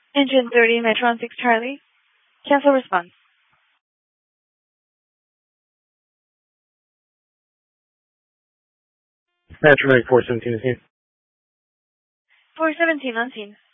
Engine 30, Metron 6 Charlie. Cancel response. Metron 417 is here. 417 on scene.